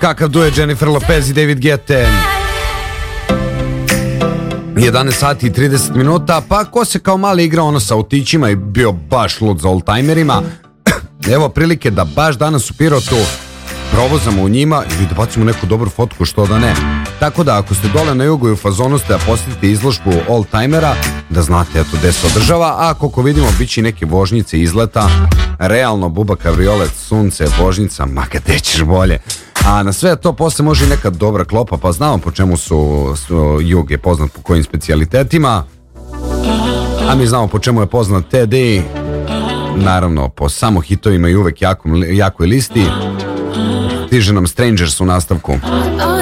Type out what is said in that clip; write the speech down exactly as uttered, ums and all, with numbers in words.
kakav duet Jennifer Lopez i David Guetta. jedanaest sati i trideset minuta, pa ko se kao mali igrao ono sa autićima i bio baš lud za oldtimerima, evo prilike da baš danas u Pirotu provozamo u njima i da bacimo neku dobru fotku, što da ne. Tako da ako ste dole na jugu i u fazonu ste da posjetite izložbu oldtimera, da znate eto gde se održava, a koliko vidimo bit će i neke vožnjice izleta, realno buba, kabriolet, sunce, vožnjica, ma gde ćeš bolje. A na sve to posle može i neka dobra klopa, pa znamo po čemu su, su jug je poznat po kojim specijalitetima, a mi znamo po čemu je poznat T D, naravno po samo hitovima i uvek jako, jakoj listi. Stiže nam Strangers u nastavku.